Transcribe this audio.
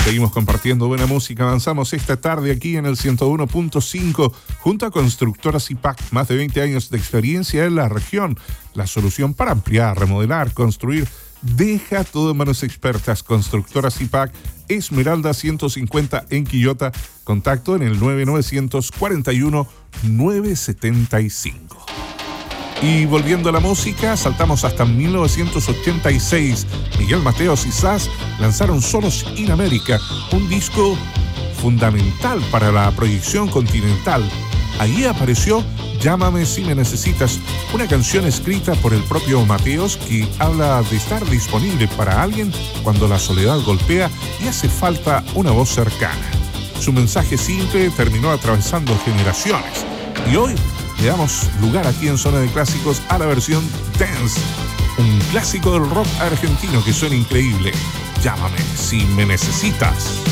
Seguimos compartiendo buena música. Avanzamos esta tarde aquí en el 101.5 junto a Constructora Zipac. Más de 20 años de experiencia en la región. La solución para ampliar, remodelar, construir. Deja todo en manos expertas. Constructora Zipac, Esmeralda 150 en Quillota. Contacto en el 9941 975. Y volviendo a la música, saltamos hasta 1986. Miguel Mateos y Sass lanzaron Solos in América, un disco fundamental para la proyección continental. Ahí apareció Llámame si me necesitas, una canción escrita por el propio Mateos que habla de estar disponible para alguien cuando la soledad golpea y hace falta una voz cercana. Su mensaje simple terminó atravesando generaciones y hoy le damos lugar aquí en Zona de Clásicos a la versión Dance, un clásico del rock argentino que suena increíble. Llámame si me necesitas.